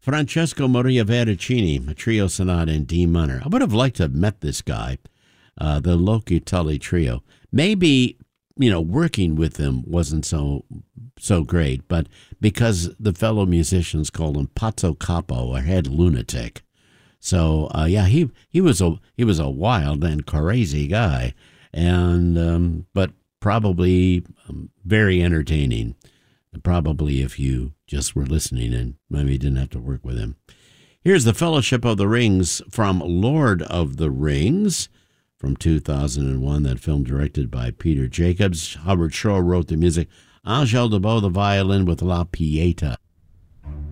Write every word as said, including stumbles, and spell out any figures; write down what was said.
Francesco Maria Veracini, a trio sonata in D minor. I would have liked to have met this guy, uh, the Loki Tully trio. Maybe, you know, working with them wasn't so so great, but because the fellow musicians called him Pazzo Capo, or head lunatic. So uh, yeah, he he was a he was a wild and crazy guy, and um, but probably um, very entertaining. Probably if you just were listening and maybe didn't have to work with him. Here's the Fellowship of the Rings from Lord of the Rings from two thousand one, that film directed by Peter Jacobs. Howard Shore wrote the music. Angel DeBeau, the violin with La Pieta.